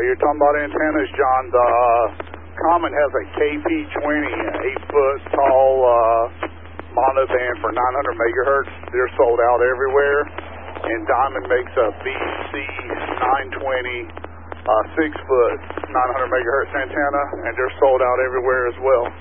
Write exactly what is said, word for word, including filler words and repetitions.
you're talking about antennas, John, the Common has a K P twenty, an eight foot tall uh, monoband for nine hundred megahertz. They're sold out everywhere. And Diamond makes a B C nine twenty, uh, six foot, nine hundred megahertz antenna, and they're sold out everywhere as well.